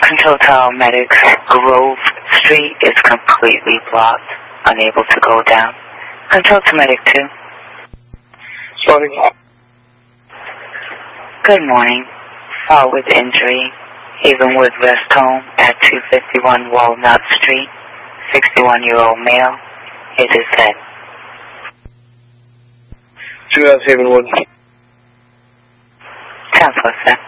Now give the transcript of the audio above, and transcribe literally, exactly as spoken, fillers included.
Control Tower Medics, Grove Street is completely blocked, unable to go down. Control to Medic two. Sorry. Good morning. Fall with injury, Havenwood Rest Home at two fifty-one Walnut Street, sixty-one-year-old male, hit his head. two F Havenwood. ten plus, sir.